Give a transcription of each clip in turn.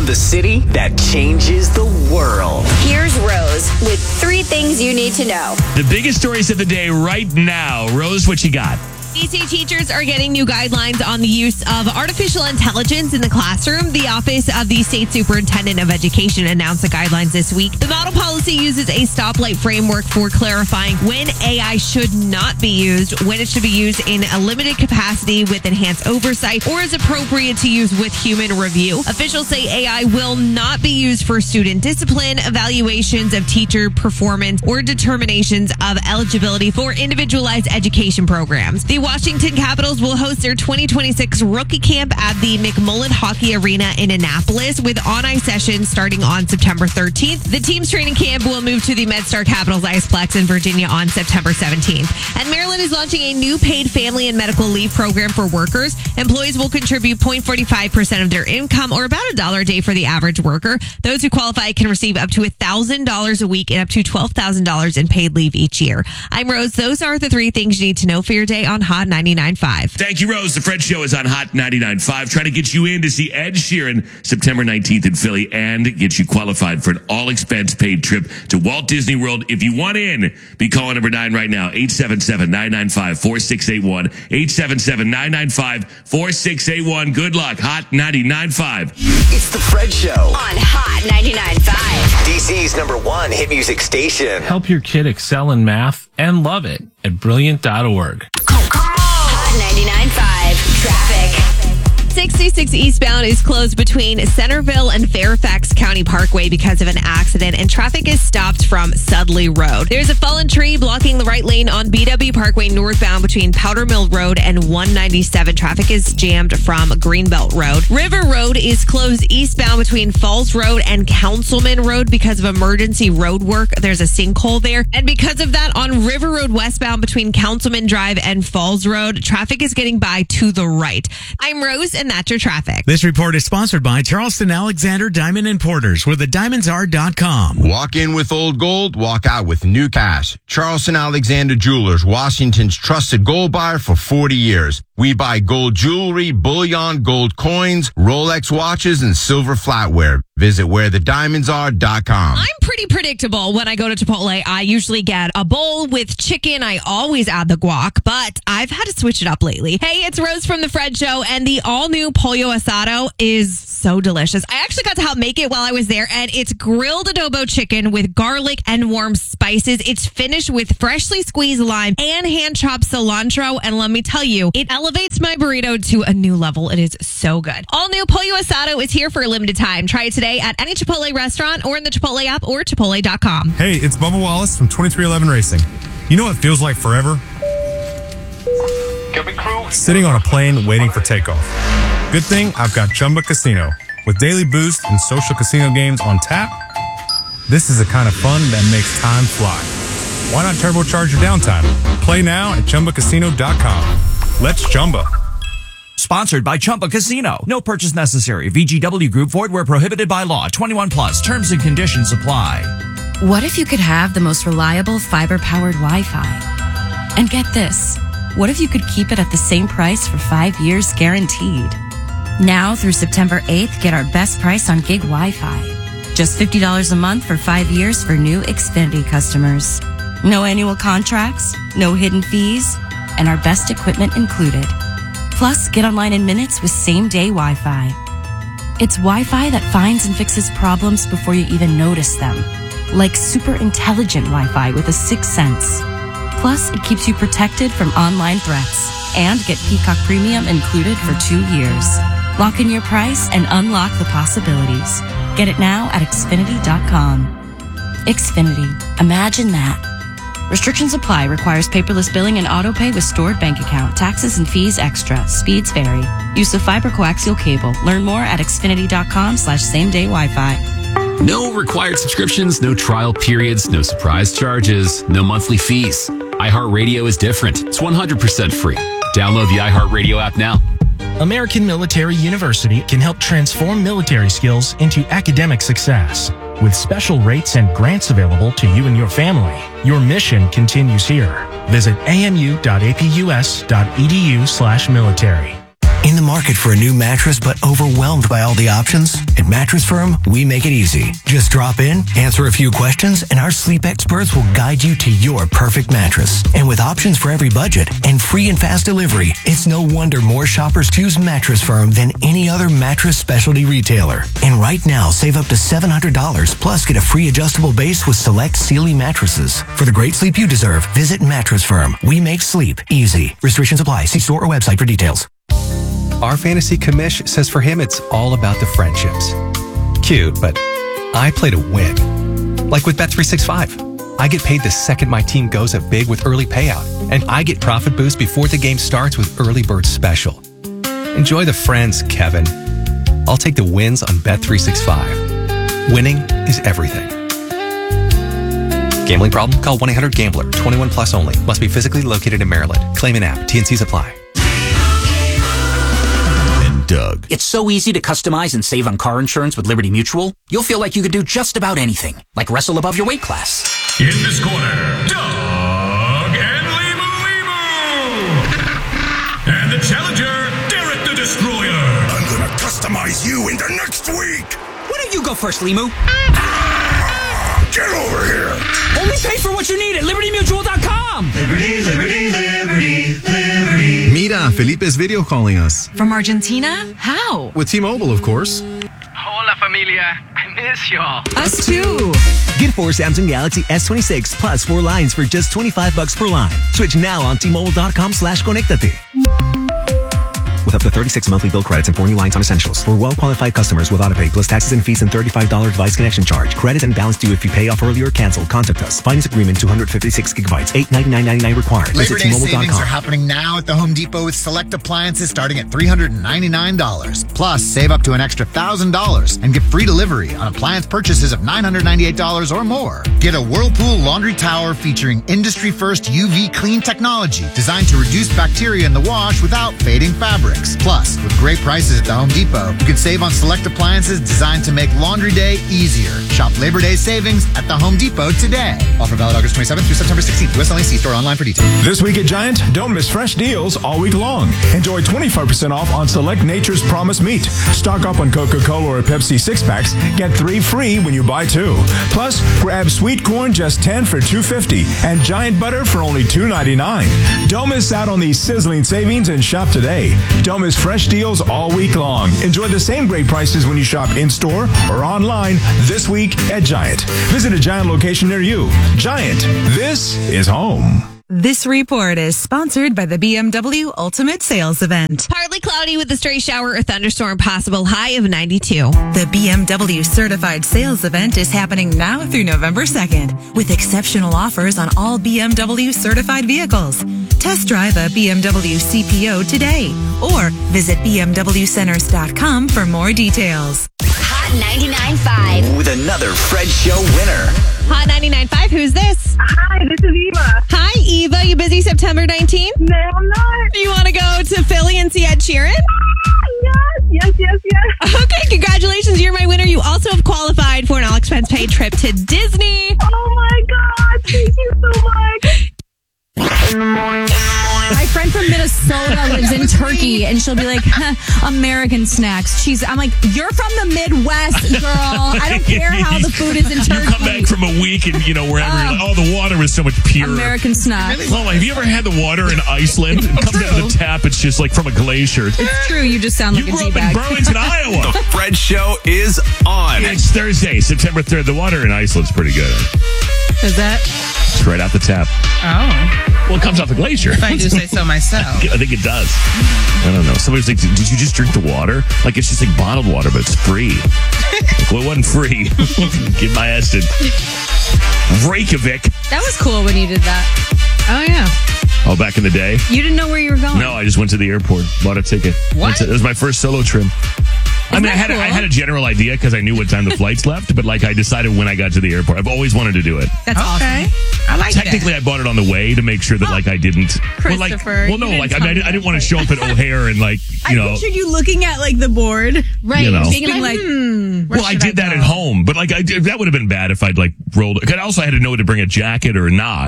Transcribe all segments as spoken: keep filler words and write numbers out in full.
the city that changes the world. Here's Rose with three things you need to know. The biggest stories of the day right now. Rose, what you got? D C teachers are getting new guidelines on the use of artificial intelligence in the classroom. The Office of the State Superintendent of Education announced the guidelines this week. The model policy uses a stoplight framework for clarifying when A I should not be used, when it should be used in a limited capacity with enhanced oversight, or is appropriate to use with human review. Officials say A I will not be used for student discipline, evaluations of teacher performance, or determinations of eligibility for individualized education programs. The Washington Capitals will host their twenty twenty-six rookie camp at the McMullen Hockey Arena in Annapolis with on-ice sessions starting on September thirteenth. The team's training camp will move to the MedStar Capitals Iceplex in Virginia on September seventeenth. And Maryland is launching a new paid family and medical leave program for workers. Employees will contribute zero point four five percent of their income, or about a dollar a day for the average worker. Those who qualify can receive up to one thousand dollars a week and up to twelve thousand dollars in paid leave each year. I'm Rose. Those are the three things you need to know for your day on Hot ninety-nine point five. Thank you, Rose. The Fred Show is on Hot ninety-nine point five. Trying to get you in to see Ed Sheeran September nineteenth in Philly and get you qualified for an all-expense paid trip to Walt Disney World. If you want in, be calling number nine right now, eight seven seven, nine nine five, four six eight one, eight seven seven, nine nine five, four six eight one. Good luck. Hot ninety-nine point five. It's the Fred Show On Hot ninety-nine point five. D C's number one hit music station. Help your kid excel in math and love it at brilliant dot org. Hot ninety-nine point five. Traffic. sixty-six eastbound is closed between Centerville and Fairfax County Parkway because of an accident, and traffic is stopped from Sudley Road. There's a fallen tree blocking the right lane on B W Parkway northbound between Powder Mill Road and one ninety-seven. Traffic is jammed from Greenbelt Road. River Road is closed eastbound between Falls Road and Councilman Road because of emergency road work. There's a sinkhole there. And because of that, on River Road westbound between Councilman Drive and Falls Road, traffic is getting by to the right. I'm Rose, and that's your traffic. This report is sponsored by Charleston Alexander Diamond Importers, where the diamonds are dot com. Walk in with old gold, walk out with new cash. Charleston Alexander Jewelers, Washington's trusted gold buyer for forty years. We buy gold jewelry, bullion, gold coins, Rolex watches, and silver flatware. Visit where the diamonds are dot com. I'm pretty predictable when I go to Chipotle. I usually get a bowl with chicken. I always add the guac, but I've had to switch it up lately. Hey, it's Rose from The Fred Show, and the all-new Pollo Asado is so delicious. I actually got to help make it while I was there, and it's grilled adobo chicken with garlic and warm spices. It's finished with freshly squeezed lime and hand-chopped cilantro, and let me tell you, it elevates my burrito to a new level. It is so good. All-new Pollo Asado is here for a limited time. Try it today at any Chipotle restaurant or in the Chipotle app or Chipotle dot com. Hey, it's Bubba Wallace from twenty-three eleven Racing. You know what feels like forever? Sitting on a plane waiting for takeoff. Good thing I've got Chumba Casino. With daily boost and social casino games on tap, this is the kind of fun that makes time fly. Why not turbocharge your downtime? Play now at Chumba Casino dot com. Let's Chumba. Sponsored by Chumba Casino. No purchase necessary. V G W Group. Void where prohibited by law. twenty-one plus. Terms and conditions apply. What if you could have the most reliable fiber-powered Wi-Fi? And get this. What if you could keep it at the same price for five years guaranteed? Now through September eighth, get our best price on gig Wi-Fi. Just fifty dollars a month for five years for new Xfinity customers. No annual contracts, no hidden fees, and our best equipment included. Plus, get online in minutes with same-day Wi-Fi. It's Wi-Fi that finds and fixes problems before you even notice them. Like super intelligent Wi-Fi with a sixth sense. Plus, it keeps you protected from online threats. And get Peacock Premium included for two years. Lock in your price and unlock the possibilities. Get it now at Xfinity dot com. Xfinity. Imagine that. Restrictions apply. Requires paperless billing and auto pay with stored bank account. Taxes and fees extra. Speeds vary. Use of fiber coaxial cable. Learn more at Xfinity dot com slash same day Wi-Fi. No required subscriptions, no trial periods, no surprise charges, no monthly fees. iHeartRadio is different. It's one hundred percent free. Download the iHeartRadio app now. American Military University can help transform military skills into academic success. With special rates and grants available to you and your family, your mission continues here. Visit amu dot a p u s dot e d u slash military. In the market for a new mattress but overwhelmed by all the options? At Mattress Firm, we make it easy. Just drop in, answer a few questions, and our sleep experts will guide you to your perfect mattress. And with options for every budget and free and fast delivery, it's no wonder more shoppers choose Mattress Firm than any other mattress specialty retailer. And right now, save up to seven hundred dollars plus get a free adjustable base with select Sealy mattresses. For the great sleep you deserve, visit Mattress Firm. We make sleep easy. Restrictions apply. See store or website for details. Our fantasy commish says for him it's all about the friendships. Cute, but I play to win. Like with Bet three sixty-five. I get paid the second my team goes up big with early payout, and I get profit boost before the game starts with Early Bird Special. Enjoy the friends, Kevin. I'll take the wins on Bet three sixty-five. Winning is everything. Gambling problem? Call one eight hundred gambler. twenty-one plus only. Must be physically located in Maryland. Claim an app. T and Cs apply. Doug. It's so easy to customize and save on car insurance with Liberty Mutual. You'll feel like you could do just about anything, like wrestle above your weight class. In this corner, Doug and Limu Limu. And the challenger, Derek the Destroyer. I'm gonna customize you into next week. Why don't you go first, Limu? Get over here. Only pay for what you need at liberty mutual dot com. Liberty, liberty, liberty, liberty. Mira, Felipe's video calling us. From Argentina? How? With T-Mobile, of course. Hola, familia. I miss y'all. Us too. Get four Samsung Galaxy S twenty-six plus four lines for just twenty-five bucks per line. Switch now on T Mobile dot com slash conectate. With up to thirty-six monthly bill credits and four new lines on essentials. For well-qualified customers with autopay plus taxes and fees and thirty-five dollars device connection charge. Credit and balance due if you pay off early or cancel. Contact us. Finance agreement two hundred fifty-six gigabytes. eight ninety-nine ninety-nine required. Labor Visit Day T Mobile dot com. savings are happening now at the Home Depot with select appliances starting at three hundred ninety-nine dollars. Plus, save up to an extra one thousand dollars and get free delivery on appliance purchases of nine hundred ninety-eight dollars or more. Get a Whirlpool laundry tower featuring industry-first U V clean technology designed to reduce bacteria in the wash without fading fabrics. Plus, with great prices at the Home Depot, you can save on select appliances designed to make laundry day easier. Shop Labor Day savings at the Home Depot today. Offer valid August twenty-seventh through September sixteenth. U S only. See store online for details. This week at Giant, don't miss fresh deals all week long. Enjoy twenty-five percent off on select Nature's Promise meat. Stock up on Coca-Cola or Pepsi six-packs. Get three free when you buy two. Plus, grab sweet corn just ten for two fifty and Giant butter for only two ninety-nine. Don't miss out on these sizzling savings and shop today. Don't miss fresh deals all week long. Enjoy the same great prices when you shop in-store or online this week at Giant. Visit a Giant location near you. Giant, this is home. This report is sponsored by the B M W Ultimate Sales Event. Partly cloudy with a stray shower or thunderstorm possible, high of ninety-two. The B M W Certified Sales Event is happening now through November second with exceptional offers on all B M W certified vehicles. Test drive a B M W C P O today or visit B M W centers dot com for more details. Hot ninety-nine point five. With another Fred Show winner. Hot ninety-nine point five, who's this? Hi, this is Eva. Hi, Eva. You busy September nineteenth? No, I'm not. You want to go to Philly and see Ed Sheeran? Yes, yes, yes, yes. Okay, congratulations. You're my winner. You also have qualified for an all-expense paid trip to Disney. Oh, my God. Thank you so much. My friend from Minnesota lives in Turkey, and she'll be like, huh, American snacks. She's, I'm like, you're from the Midwest, girl. I don't care how the food is in Turkey. You come back from a week and, you know, wherever, Um, you're like, oh, the water is so much purer. American snacks. Well, have you ever had the water in Iceland? It comes out of the tap. It's just like from a glacier. It's true. You just sound like You a grew up D-bag. in Burlington, Iowa. The Fred Show is on. It's Thursday, September third. The water in Iceland's pretty good. Is that? It's right out the tap. Oh. Well, it comes off the glacier. If I do say so myself. I think it does. I don't know. Somebody's like, did you just drink the water? Like, it's just like bottled water, but it's free. Like, well, it wasn't free. Get my ass to Reykjavik. That was cool when you did that. Oh, yeah. Oh, back in the day? You didn't know where you were going. No, I just went to the airport, bought a ticket. What? To, it was my first solo trip. I mean, I had, a, I had a general idea because I knew what time the flights left, but like I decided when I got to the airport. I've always wanted to do it. That's okay. awesome. I like Technically, that. I bought it on the way to make sure that like I didn't. Well, like, Christopher, well, no, you like didn't I, mean, I, tell I me didn't want to show up at O'Hare and like you know. I pictured you looking at like the board. Right. You know. Being Being like, like, hmm. Well, I did that at home, but like I did, that would have been bad if I'd like rolled. Cause I also had to know to bring a jacket or not.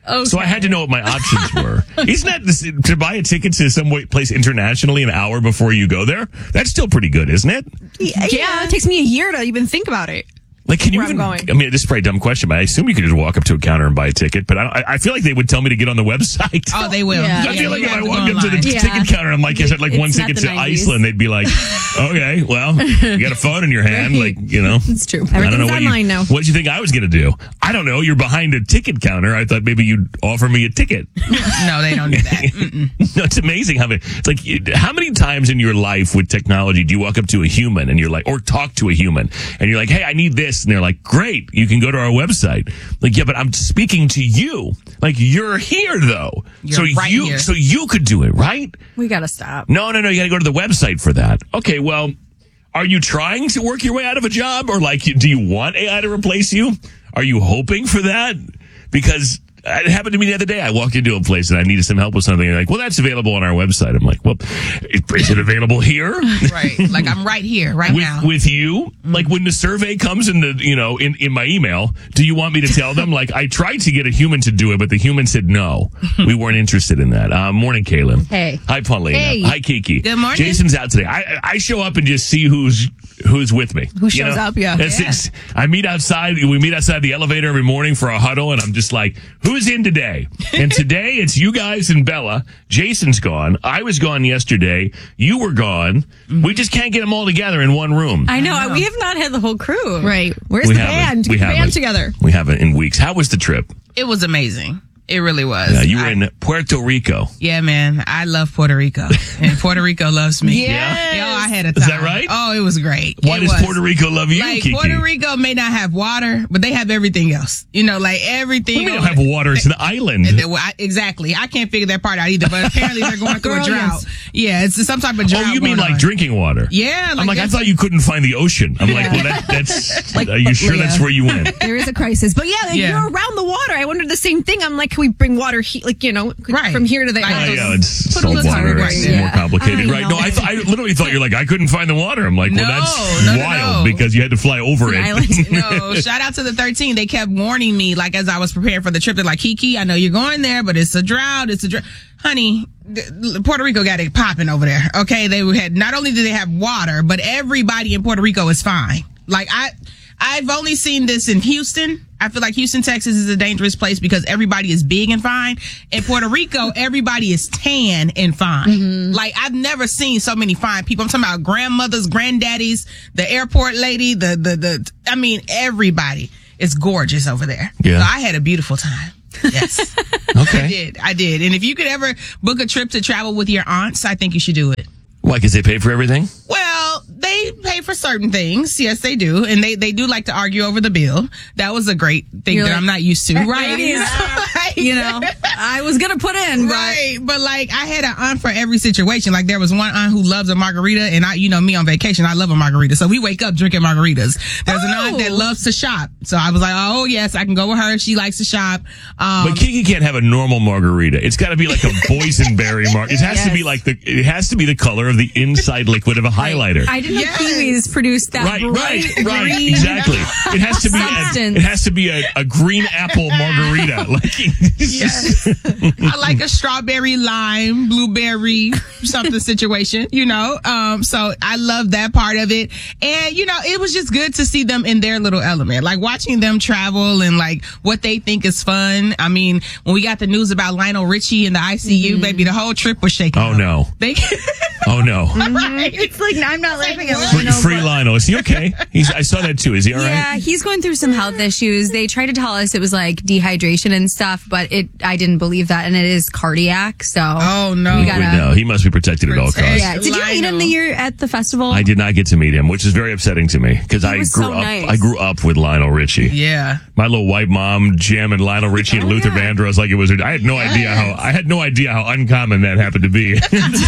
Okay. So I had to know what my options were. Isn't that this, to buy a ticket to some way- place internationally an hour before you go there? That's still pretty good, isn't it? Yeah, yeah, it takes me a year to even think about it. Like, can you Where even? I'm going. I mean, this is probably a dumb question, but I assume you could just walk up to a counter and buy a ticket. But I, I feel like they would tell me to get on the website. Oh, they will. Yeah. I Yeah, feel like you if I have to walked go up to the online. Yeah. ticket counter, I'm like, I had like It's one not ticket the to nineties. Iceland. They'd be like, okay, well, you got a phone in your hand, like you know. It's true. I don't know Everything's what online you, now. What did you think I was going to do? I don't know. You're behind a ticket counter. I thought maybe you'd offer me a ticket. No, they don't do that. Mm-mm. No, it's amazing how many, it's like you- how many times in your life with technology do you walk up to a human and you're like, or talk to a human and you're like, hey, I need this, and they're like, great, you can go to our website. Like, yeah, but I'm speaking to you. Like, you're here though, You're so right you here. so you could do it, right? We gotta stop. No, no, no. You got to go to the website for that. Okay, well, are you trying to work your way out of a job, or like, do you want A I to replace you? Are you hoping for that? Because it happened to me the other day. I walked into a place and I needed some help with something. And they're like, well, that's available on our website. I'm like, well, is it available here? Right. Like, I'm right here, right with, now. with you? Like, when the survey comes in the, you know, in, in my email, do you want me to tell them? Like, I tried to get a human to do it, but the human said no. We weren't interested in that. Uh, morning, Kaylin. Hey. Hi, Paulina. Hey. Hi, Kiki. Good morning. Jason's out today. I, I show up and just see who's who's with me. Who shows up, yeah. That's Yeah. it. I meet outside. We meet outside the elevator every morning for a huddle, and I'm just like, who's in today? And today it's you guys and Bella. Jason's gone. I was gone yesterday. You were gone. We just can't get them all together in one room. I know. We have not had the whole crew. Right. Where's We the haven't. band? We Get the band haven't. together. We haven't in weeks. How was the trip? It was amazing. It really was. Yeah, you were I- in Puerto Rico. Yeah, man. I love Puerto Rico. And Puerto Rico loves me. Yes. Yo, I had a time. Is that right? Oh, it was great. Why It does was. Puerto Rico love you, Like, Kiki? Puerto Rico may not have water, but they have everything else. You know, like everything. We don't over have there. water. It's an island. And they- well, I- exactly. I can't figure that part out either, but apparently they're going through a Girl, drought. yes. Yeah, it's some type of drought. Oh, you mean going like on. drinking water? Yeah. I'm like, I that's- thought you couldn't find the ocean. I'm like, well, that, that's. Like, are you sure yeah. that's where you went? There is a crisis. But yeah, Yeah. you're around the water. I wondered the same thing. I'm like, can we bring water he- like, you know, Right. from here to there? Like Oh, those- yeah, it's put salt those water. hard It's right more there. complicated, I right? know. No, I, th- I literally thought you're like, I couldn't find the water. I'm like, well, No, that's no, no, wild no. because you had to fly over it. island. No, shout out to the thirteen. They kept warning me, like, as I was preparing for the trip. They're like, Kiki, I know you're going there, but it's a drought. It's a drought. Honey, th- Puerto Rico got it popping over there. Okay. They had, not only did they have water, but everybody in Puerto Rico is fine. Like, I, I've only seen this in Houston. I feel like Houston, Texas is a dangerous place because everybody is big and fine. In Puerto Rico, everybody is tan and fine. Like, I've never seen so many fine people. I'm talking about grandmothers, granddaddies, the airport lady, the, the, the, I mean, everybody is gorgeous over there. Yeah. So I had a beautiful time. Yes. Okay. I did. I did. And if you could ever book a trip to travel with your aunts, I think you should do it. Why? Because they pay for everything? Well, they pay for certain things. Yes, they do. And they, they do like to argue over the bill. That was a great thing You're that like, I'm not used to. Right. Yeah. You know, I was going to put in, but. Right. But like, I had an aunt for every situation. Like, there was one aunt who loves a margarita, and I, you know, me on vacation, I love a margarita. So we wake up drinking margaritas. There's an aunt that loves to shop. So I was like, oh, yes, I can go with her. She likes to shop. Um, But Kiki can't have a normal margarita. It's got to be like a boysenberry margarita. It has to be like the. It has to be the color of the inside liquid of a highlighter. I didn't know Yes. kiwis produced that Right, bright right, right. green Exactly. It has to be. A, substance. it has to be a, a green apple margarita. Like, it's just- I like a strawberry, lime, blueberry, something situation, you know? Um, so I love that part of it. And, you know, it was just good to see them in their little element, like watching them travel and like what they think is fun. I mean, when we got the news about Lionel Richie in the I C U, baby, the whole trip was shaking. Oh up. no. They, Oh no. right? It's like, I'm not laughing at Free, Lionel. free but- Lionel. Is he okay? He's. I saw that too. Is he all right? Yeah, he's going through some health issues. They tried to tell us it was like dehydration and stuff, but it I didn't believe that, and it is cardiac. So oh no, we gotta. No, he must be protected at all costs. Yeah, did you meet him the year at the festival? I did not get to meet him, which is very upsetting to me because I was grew so up. nice. I grew up with Lionel Richie. Yeah, my little white mom jamming Lionel Richie and Oh, Luther Vandross like it was. I had no idea how. I had no idea how uncommon that happened to be.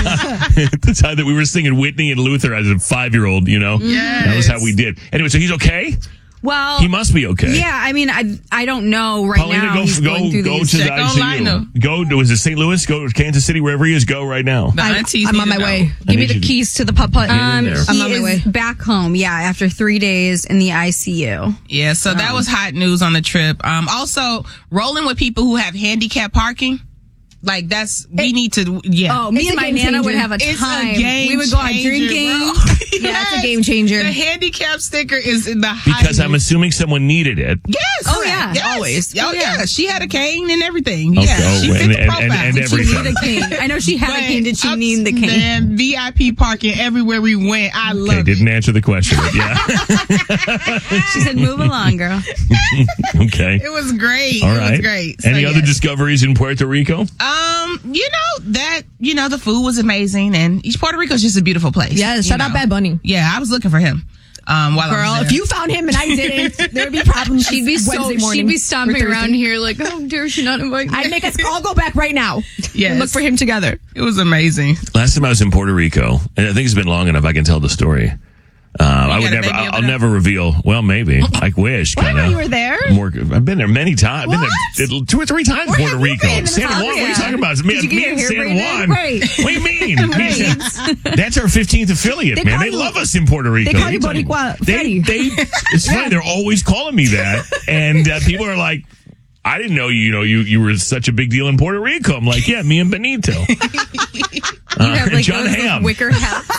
The time that we were singing Whitney and Luther as a five-year-old, you know, Yes. that was how we did. Anyway, so he's okay. Well, He must be okay. Yeah, I mean, I I don't know right Paulina, now. go He's go going through go these. to the Check I C U. online, Go to was it Saint Louis? Go to Kansas City, wherever he is. Go right now. The I'm, aunties I'm need on my to know. way. I Give me need the you to- keys to the putt putt. Um, there. he I'm on my is way. back home. Yeah, after three days in the I C U. Yeah, so that was hot news on the trip. Um, also, rolling with people who have handicap parking. Like, that's, we need to, yeah. Oh, me It's and a my game Nana would changer. have a It's time. a game we would go out changer, drinking. bro. Yeah, it's a game changer. The handicap sticker is in the Because I'm highest- assuming someone needed it. Yes. Oh, yeah, Yes. always. Oh, yeah. She had a cane and everything. Okay, Yeah. oh, She fit and- the and- profile. and- and Did she everything. need a cane? I know she had a But cane. Did she I'm- need the cane? Man, V I P parking everywhere we went. I Okay, love it. didn't answer the question. But yeah. She said, "Move along, girl." Okay. It was great. All it right. was great. So, Any other yes. discoveries in Puerto Rico? Um, you know that you know the food was amazing, and Puerto Rico's just a beautiful place. Yeah, you shout out know. Bad Bunny. Yeah, I was looking for him. Um, while I Girl, was there. if you found him and I didn't, there'd be problems. She'd be so. Wednesday morning She'd be or stomping Thursday. around here like, "Oh, dare she not invite me?" I'd make us all go back right now. Yes. And look for him together. it was amazing. Last time I was in Puerto Rico, and I think it's been long enough I can tell the story. Uh, I would got a never. baby I'll, over I'll there? never reveal. Well, maybe. I wish. Why Kind not? of. You were there? More. I've been there many times. I've been there two or three times. Where Puerto have you Rico, been? San South Juan. What are you Africa? talking about? Me, Did you get me your and hair San braided? Juan. Right. What do you mean? Right. That's our fifteenth affiliate, They man. call They you- love us in Puerto Rico. they call What are you talking Boricua about? They, Freddy. they, it's funny. They're always calling me that, and uh, people are like, "I didn't know you. You know, you you were such a big deal in Puerto Rico." I'm like, "Yeah, me and Benito." You have like John those Hamm. wicker hats.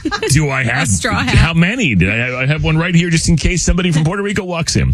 Do I have straw hat. How many? Did I, I have one right here just in case somebody from Puerto Rico walks in.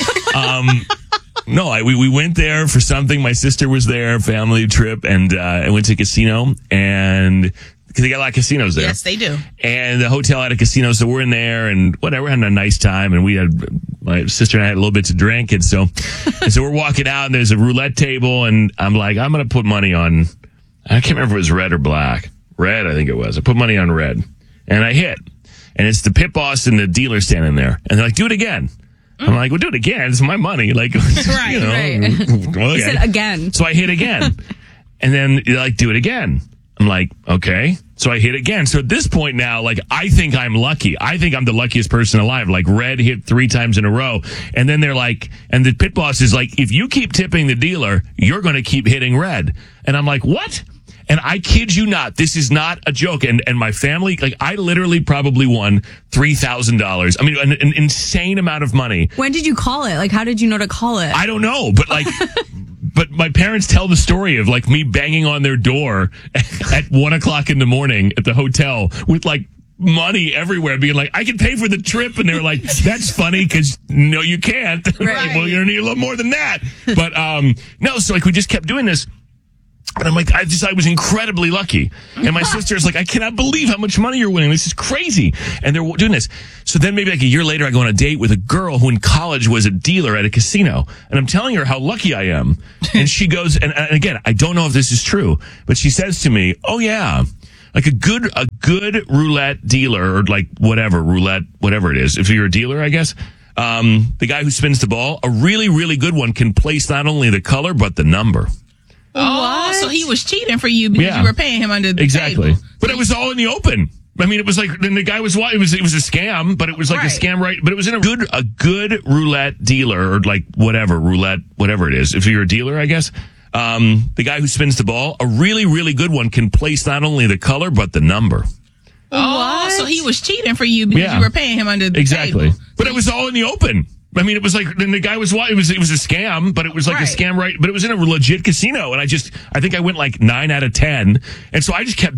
Um, no, I, we we went there for something. My sister was there, family trip, and uh, I went to a casino, and because they got a lot of casinos there. Yes, they do. And the hotel had a casino, so we're in there, and whatever, we're having a nice time, and we had my sister and I had a little bit to drink, and so and so we're walking out, and there's a roulette table, and I'm like, I'm gonna put money on. I can't remember if it was red or black. Red, I think it was. I put money on red, and I hit. And it's the pit boss and the dealer standing there, and they're like, "Do it again." I'm like, "Well, do it again. It's my money." Like, Right, you know, right. well, He okay. said again. So I hit again, and then they're like, "Do it again." I'm like, "Okay." So I hit again. So at this point now, like, I think I'm lucky. I think I'm the luckiest person alive. Like, red hit three times in a row, and then they're like, and the pit boss is like, "If you keep tipping the dealer, you're going to keep hitting red." And I'm like, "What?" And I kid you not, this is not a joke. And and my family, like, I literally probably won three thousand dollars. I mean, an, an insane amount of money. When did you call it? Like, how did you know to call it? I don't know, but like, but my parents tell the story of like me banging on their door at one o'clock in the morning at the hotel with like money everywhere, being like, I can pay for the trip. And they were like, that's funny because no, you can't. Right. Well, you're going to need a little more than that. But um, no, so like we just kept doing this. And I'm like, I just, I was incredibly lucky. And my sister's like, I cannot believe how much money you're winning. This is crazy. And they're doing this. So then maybe like a year later, I go on a date with a girl who in college was a dealer at a casino. And I'm telling her how lucky I am. And she goes, and, and again, I don't know if this is true, but she says to me, oh yeah, like a good, a good roulette dealer or like whatever, roulette, whatever it is. If you're a dealer, I guess. Um, the guy who spins the ball, a really, really good one can place not only the color, but the number. Oh, so he was cheating for you because Yeah. you were paying him under the Exactly. table. But it was all in the open. I mean, it was like, then the guy was, it was, it was a scam, but it was like Right. a scam, right? But it was in a good, a good roulette dealer or like whatever, roulette, whatever it is. If you're a dealer, I guess. Um, the guy who spins the ball, a really, really good one can place not only the color, but the number. Oh, so he was cheating for you because Yeah. you were paying him under the Exactly. table. But it was all in the open. I mean, it was like, then the guy was, it was, it was a scam, but it was like Right. a scam, right? But it was in a legit casino. And I just, I think I went like nine out of ten. And so I just kept